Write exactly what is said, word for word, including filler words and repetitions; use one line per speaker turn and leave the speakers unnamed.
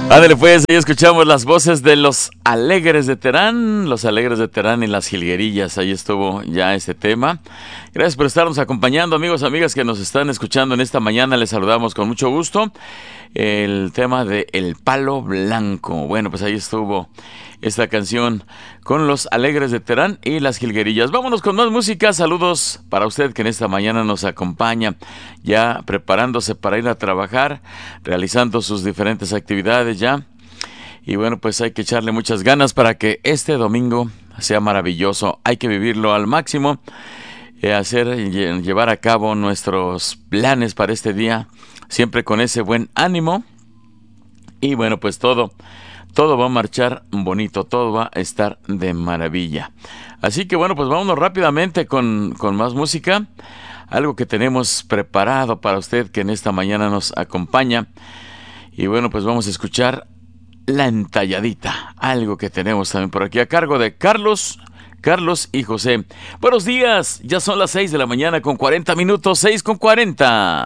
Ándale pues, ahí escuchamos las voces de los Alegres de Terán, los Alegres de Terán y las Jilguerillas. Ahí estuvo ya este tema. Gracias por estarnos acompañando, amigos, amigas que nos están escuchando en esta mañana. Les saludamos con mucho gusto. El tema de El Palo Blanco. Bueno, pues ahí estuvo esta canción con los Alegres de Terán y las Jilguerillas. Vámonos con más música. Saludos para usted que en esta mañana nos acompaña, ya preparándose para ir a trabajar, realizando sus diferentes actividades ya. Y bueno, pues hay que echarle muchas ganas para que este domingo sea maravilloso. Hay que vivirlo al máximo, eh, hacer, llevar a cabo nuestros planes para este día, siempre con ese buen ánimo. Y bueno, pues todo, todo va a marchar bonito, todo va a estar de maravilla. Así que bueno, pues vámonos rápidamente con, con más música. Algo que tenemos preparado para usted que en esta mañana nos acompaña. Y bueno, pues vamos a escuchar La Entalladita. Algo que tenemos también por aquí a cargo de Carlos, Carlos y José. Buenos días, ya son las seis de la mañana con cuarenta minutos, seis con cuarenta.